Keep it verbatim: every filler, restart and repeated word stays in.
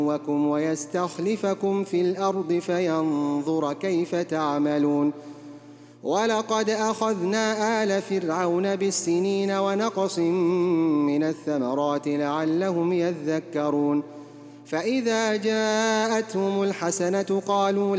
عدوكم ويستخلفكم في الأرض فينظر كيف تعملون ولقد أخذنا آل فرعون بالسنين ونقص من الثمرات لعلهم يذكرون فإذا جاءتهم الحسنة قالوا